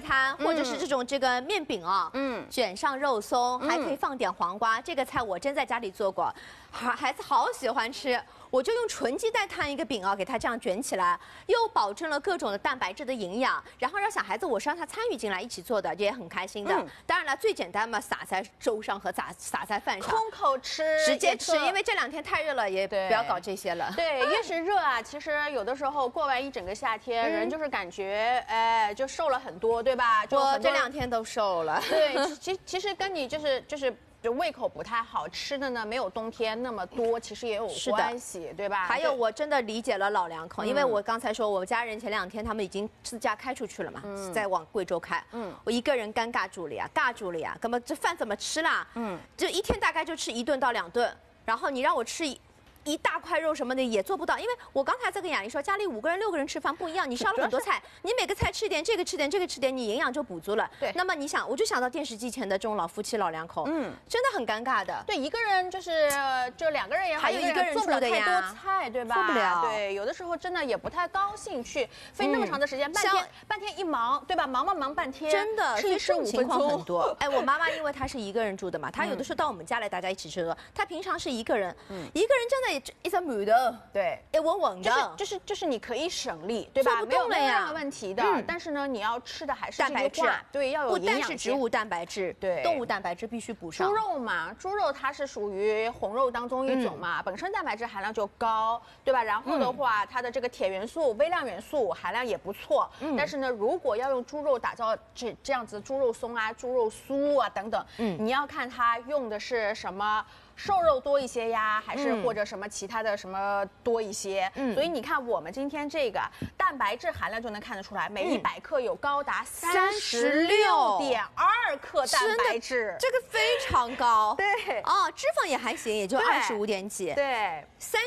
餐，或者是这个面饼啊，卷上肉松，还可以放点黄瓜。这个菜我真在家里做过，孩子好喜欢吃。我就用纯鸡蛋摊一个饼啊，给它这样卷起来，又保证了各种的蛋白质的营养，然后让小孩子我是让他参与进来一起做的，这也很开心的。当然了，最简单嘛，撒在粥上和撒在饭上， 空口吃， 直接吃，因为这2天太热了，也不要搞这些了。 对，越是热啊，其实有的时候过完一整个夏天，人就是感觉就瘦了很多，对吧？ 我这2天都瘦了。 对，其实跟你就胃口不太好，吃的呢没有冬天那么多，其实也有关系，对吧？ 还有我真的理解了老两口，因为我刚才说我家人前2天他们已经自驾开出去了嘛，再往贵州开，我一个人尴尬住了呀，尬住了呀，根本这饭怎么吃啦？就1天大概就吃1顿到2顿，然后你让我吃一大块肉什么的也做不到，因为我刚才在跟雅玲说，家里5个人6个人吃饭不一样，你烧了很多菜，你每个菜吃点，这个吃点，这个吃点，你营养就补足了。对。那么你想，我就想到电视机前的这种老夫妻老两口，真的很尴尬的。 对，一个人就2个人也好， 还有一个人做不了太多菜，对吧？ 做不了。 对，有的时候真的也不太高兴去费那么长的时间，半天一忙，对吧？忙半天， 真的吃5分钟很多。哎，我妈妈因为她是一个人住的嘛，她有的时候到我们家来，大家一起吃的。她平常是一个人，一个人真的也一直满的。 对， 稳的， 就是你可以省力，对吧？ 做不动了呀， 没有任何问题的。但是呢，你要吃的还是蛋白质， 对，要有营养。 不但是植物蛋白质，对，动物蛋白质必须补上。 猪肉嘛，猪肉它是属于红肉当中一种嘛，本身蛋白质含量就高，对吧？然后的话，它的这个铁元素、微量元素含量也不错。但是呢，如果要用猪肉打造这样子猪肉松啊、猪肉酥啊等等，你要看它用的是什么。瘦肉多一些呀，还是或者什么其他的什么多一些？所以你看我们今天这个蛋白质含量就能看得出来，每100克有高达36.2克蛋白质， 这个非常高。 对， 哦，脂肪也还行，也就25点几。 对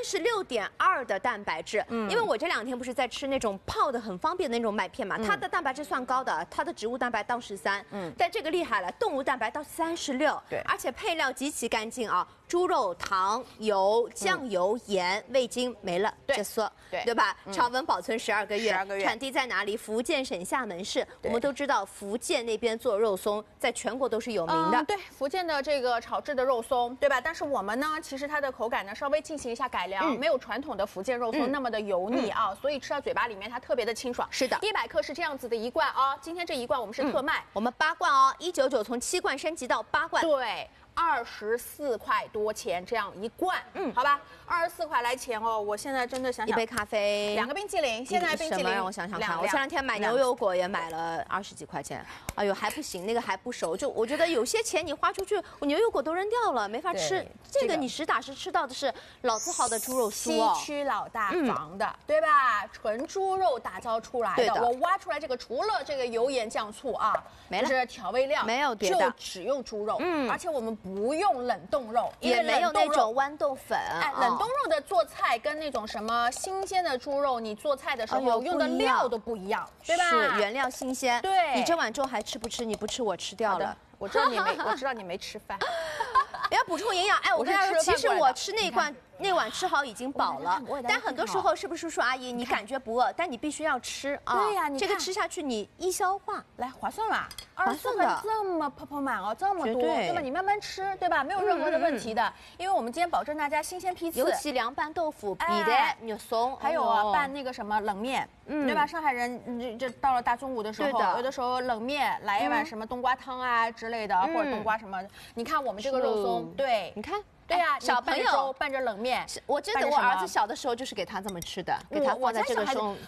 ，36.2的蛋白质。因为我这2天不是在吃那种泡的很方便的那种麦片嘛，它的蛋白质算高的，它的植物蛋白到13，但这个厉害了，动物蛋白到36，对，而且配料极其干净啊。猪肉、糖、油、酱油、盐、味精没了，这说对吧？常温保存12个月。产地在哪里？福建省厦门市。我们都知道福建那边做肉松，在全国都是有名的。 对，福建的这个炒制的肉松，对吧？但是我们呢，其实它的口感呢稍微进行一下改良，没有传统的福建肉松那么的油腻啊，所以吃到嘴巴里面它特别的清爽。 是的 ，100克是这样子的1罐啊，今天这1罐我们是特卖， 我们8罐哦，199从7罐升级到8罐。 对。24块多钱这样1罐，好吧，24块来钱哦。我现在真的想 1杯咖啡 ，2个冰淇淋，现在冰淇淋让我想想看，我前2天买牛油果也买了20几块钱，哎呦还不行，那个还不熟，就我觉得有些钱你花出去，我牛油果都扔掉了，没法吃。这个你实打实吃到的是老字号的猪肉酥哦， 西区老大房的，对吧？纯猪肉打造出来的，我挖出来这个除了这个油盐酱醋啊，没了，就是调味料， 没有别的， 就只用猪肉，而且我们不用冷冻肉， 也没有那种豌豆粉。 哎，冷冻肉的做菜跟那种什么新鲜的猪肉，你做菜的时候用的料都不一样，对吧？ 是原料新鲜。 对， 你这碗粥还吃不吃？你不吃我吃掉了。 我知道你没吃饭。 也要补充营养。哎，我跟大家说，其实我吃那碗吃好已经饱了，但很多时候是不是叔叔阿姨你感觉不饿，但你必须要吃啊？ 对呀， 这个吃下去你易消化， 来划算吧？24块这么泡满哦，这么多，对吧？你慢慢吃，对吧？没有任何的问题的，因为我们今天保证大家新鲜批次， 尤其凉拌豆腐、皮蛋、肉松， 还有啊拌那个什么冷面，对吧？上海人这到了大中午的时候，有的时候冷面来一碗什么冬瓜汤啊之类的，或者冬瓜什么，你看我们这个肉松，对， 你看。 对呀， 小朋友拌着冷面， 我真的我儿子小的时候就是给他这么吃的，给他放在这个